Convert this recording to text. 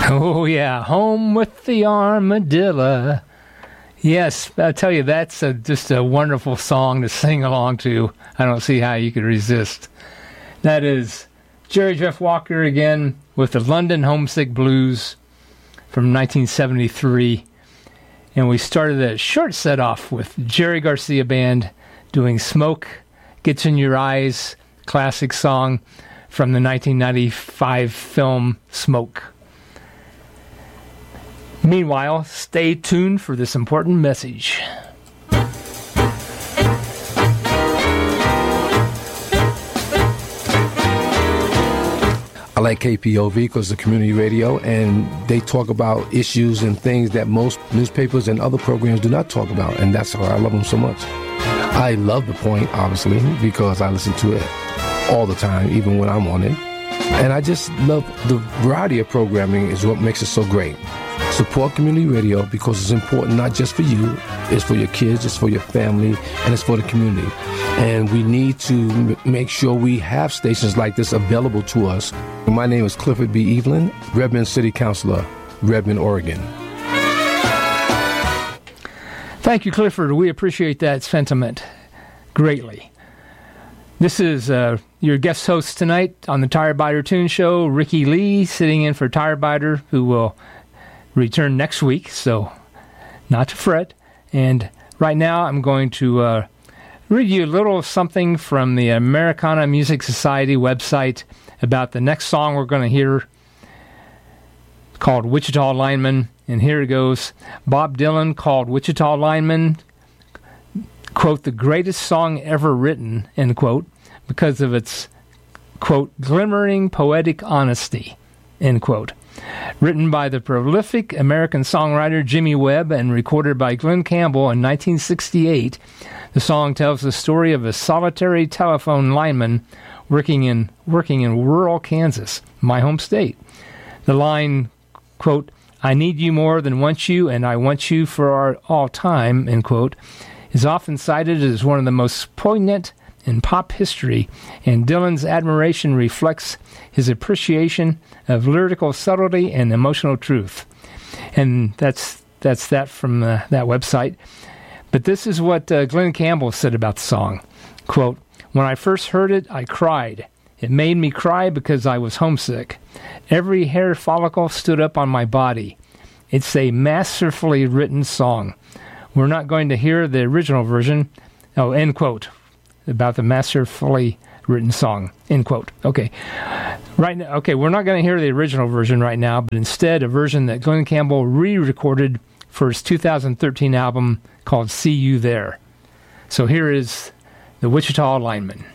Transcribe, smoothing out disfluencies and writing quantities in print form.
Oh, yeah. Home with the Armadillo. Yes, I tell you, that's just a wonderful song to sing along to. I don't see how you could resist. That is Jerry Jeff Walker again with the London Homesick Blues from 1973. And we started that short set off with Jerry Garcia Band doing Smoke Gets in Your Eyes, classic song from the 1995 film Smoke. Meanwhile, stay tuned for this important message. I like KPOV because it's a community radio, and they talk about issues and things that most newspapers and other programs do not talk about, and that's why I love them so much. I love The Point, obviously, because I listen to it all the time, even when I'm on it. And I just love the variety of programming is what makes it so great. Support community radio because it's important not just for you, it's for your kids, it's for your family, and it's for the community. And we need to make sure we have stations like this available to us. My name is Clifford B. Evelyn, Redmond City Councilor, Redmond, Oregon. Thank you, Clifford. We appreciate that sentiment greatly. This is your guest host tonight on the Tire Biter Tune Show, Ricky Lee, sitting in for Tire Biter, who will return next week, so not to fret. And right now I'm going to read you a little something from the Americana Music Society website about the next song we're going to hear, called Wichita Lineman. And here it goes. Bob Dylan called Wichita Lineman, quote, the greatest song ever written, end quote, because of its, quote, glimmering poetic honesty, end quote. Written by the prolific American songwriter Jimmy Webb and recorded by Glen Campbell in 1968, the song tells the story of a solitary telephone lineman working in rural Kansas, my home state. The line, quote, I need you more than want you, and I want you for all time, end quote, is often cited as one of the most poignant in pop history, and Dylan's admiration reflects his appreciation of lyrical subtlety and emotional truth. And that's that from that website. But this is what Glen Campbell said about the song. Quote, when I first heard it, I cried. It made me cry because I was homesick. Every hair follicle stood up on my body. It's a masterfully written song. We're not going to hear the original version. Oh, end quote. About the masterfully written song, end quote. Okay. Right now, okay, we're not going to hear the original version right now, but instead a version that Glen Campbell re-recorded for his 2013 album called See You There. So here is the Wichita Lineman.